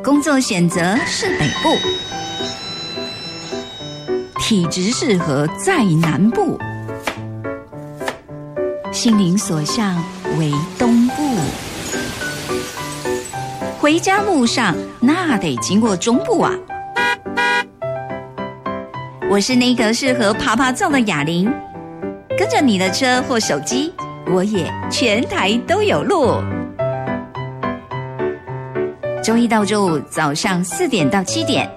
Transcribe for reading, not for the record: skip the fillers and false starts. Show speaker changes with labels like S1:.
S1: 工作选择是北部，体质适合在南部，心灵所向为东部。回家路上那得经过中部啊。我是那个适合爬爬照的哑铃，跟着你的车或手机，我也全台都有路。周一到周五早上4点到7点，